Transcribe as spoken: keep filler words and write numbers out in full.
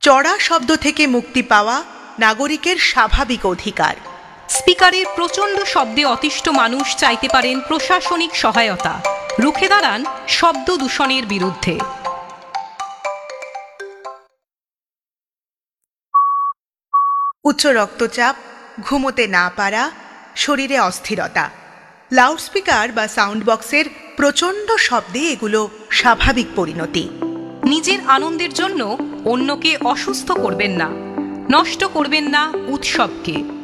চড়া শব্দ থেকে মুক্তি পাওয়া নাগরিকের স্বাভাবিক অধিকার। স্পিকারের প্রচণ্ড শব্দে অতিষ্ঠ মানুষ চাইতে পারেন প্রশাসনিক সহায়তা, রুখে দাঁড়ান শব্দ দূষণের বিরুদ্ধে। উচ্চ রক্তচাপ, ঘুমোতে না পারা, শরীরে অস্থিরতা, লাউডস্পিকার বা সাউন্ড বক্সের প্রচণ্ড শব্দে এগুলো স্বাভাবিক পরিণতি। নিজের আনন্দের জন্য অন্যকে অসুস্থ করবেন না, নষ্ট করবেন না উৎসবকে।